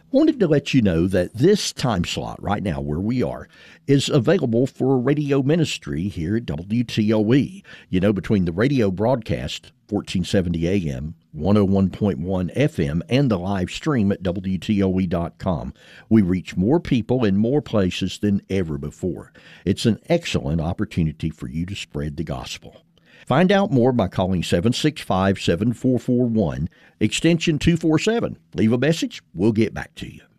Wanted to let you know that this time slot right now where we are is available for radio ministry here at WTOE. You know, between the radio broadcast, 1470 AM, 101.1 FM, and the live stream at WTOE.com, we reach more people in more places than ever before. It's an excellent opportunity for you to spread the gospel. Find out more by calling 765-7441, extension 247. Leave a message, we'll get back to you.